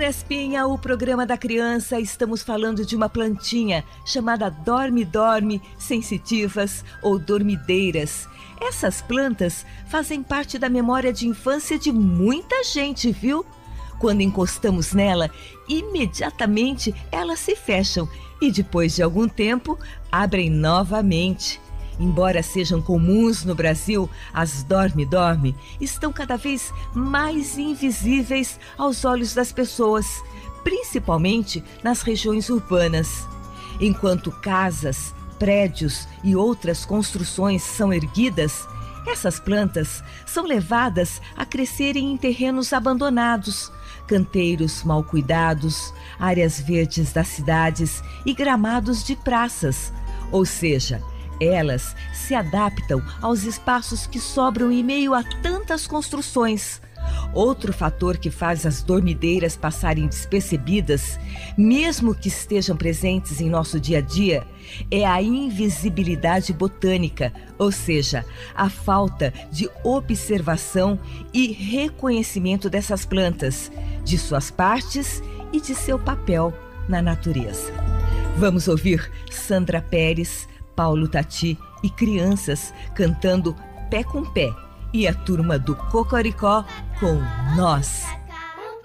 Espinha, o programa da criança, estamos falando de uma plantinha chamada dorme-dorme, sensitivas ou dormideiras. Essas plantas fazem parte da memória de infância de muita gente, viu? Quando encostamos nela, imediatamente elas se fecham e depois de algum tempo abrem novamente. Embora sejam comuns no Brasil, as dorme-dorme estão cada vez mais invisíveis aos olhos das pessoas, principalmente nas regiões urbanas. Enquanto casas, prédios e outras construções são erguidas, essas plantas são levadas a crescerem em terrenos abandonados, canteiros mal cuidados, áreas verdes das cidades e gramados de praças, ou seja, elas se adaptam aos espaços que sobram em meio a tantas construções. Outro fator que faz as dormideiras passarem despercebidas, mesmo que estejam presentes em nosso dia a dia, é a invisibilidade botânica, ou seja, a falta de observação e reconhecimento dessas plantas, de suas partes e de seu papel na natureza. Vamos ouvir Sandra Pérez, Paulo Tati e crianças cantando Pé com Pé e a turma do Cocoricó com Nós.